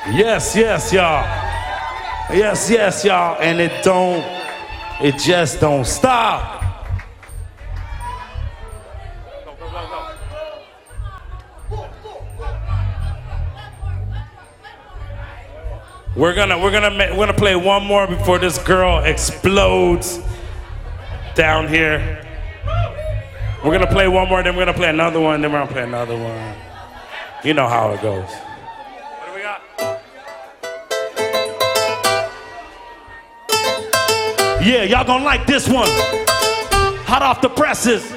Yes, yes, y'all. Yes, yes, y'all. And it just don't stop. We're gonna play one more before this girl explodes down here. We're gonna play one more, then we're gonna play another one, then we're gonna play another one. You know how it goes. What do we got? Yeah, y'all gonna like this one. Hot off the presses.